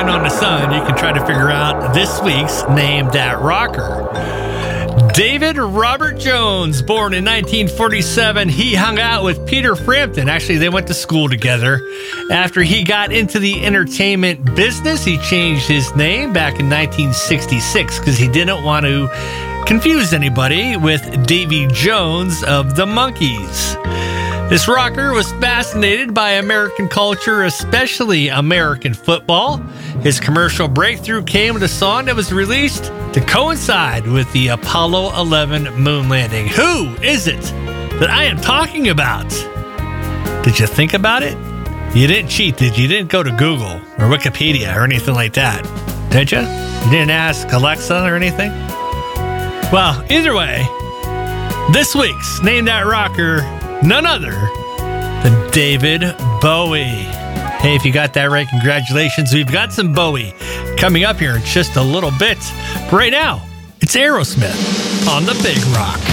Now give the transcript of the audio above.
on the sun, you can try to figure out this week's Name That Rocker. David Robert Jones, born in 1947, he hung out with Peter Frampton. Actually, they went to school together. After he got into the entertainment business, he changed his name back in 1966 because he didn't want to confuse anybody with Davy Jones of the Monkees. This rocker was fascinated by American culture, especially American football. His commercial breakthrough came with a song that was released to coincide with the Apollo 11 moon landing. Who is it that I am talking about? Did you think about it? You didn't cheat, did you? You didn't go to Google or Wikipedia or anything like that, did you? You didn't ask Alexa or anything? Well, either way, this week's Name That Rocker, none other than David Bowie. Hey, if you got that right, congratulations. We've got some Bowie coming up here in just a little bit. But right now, it's Aerosmith on the Big Rock.